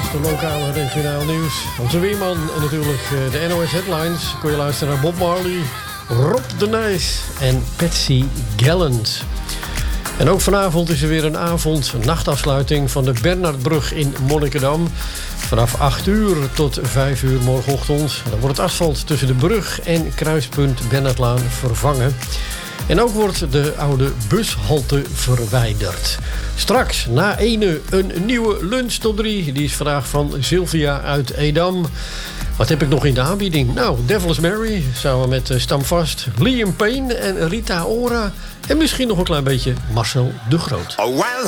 de lokale regionaal nieuws. Onze weerman en natuurlijk de NOS Headlines. Kon je luisteren naar Bob Marley, Rob de Nijs en Patsy Gallant. En ook vanavond is er weer een nachtafsluiting van de Bernhardbrug in Monnikendam. Vanaf 8 uur tot 5 uur morgenochtend. Dan wordt het asfalt tussen de brug en kruispunt Bernhardlaan vervangen. En ook wordt de oude bushalte verwijderd. Straks na ene een nieuwe lunch tot 3. Die is vandaag van Sylvia uit Edam. Wat heb ik nog in de aanbieding? Nou, Devil's Mary, samen met Stamvast, Liam Payne en Rita Ora. En misschien nog een klein beetje Marcel de Groot. Oh, well,